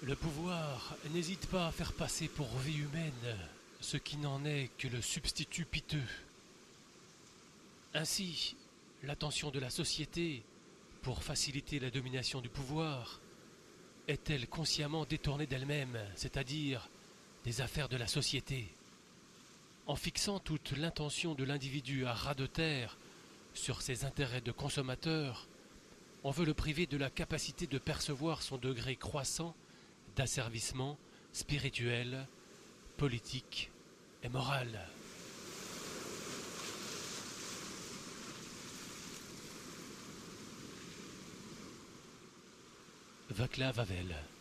Le pouvoir n'hésite pas à faire passer pour vie humaine ce qui n'en est que le substitut piteux. Ainsi, l'attention de la société, pour faciliter la domination du pouvoir, est-elle consciemment détournée d'elle-même, c'est-à-dire des affaires de la société. En fixant toute l'intention de l'individu à ras de terre sur ses intérêts de consommateur, on veut le priver de la capacité de percevoir son degré croissant d'asservissement spirituel, politique et moral. Václav Havel.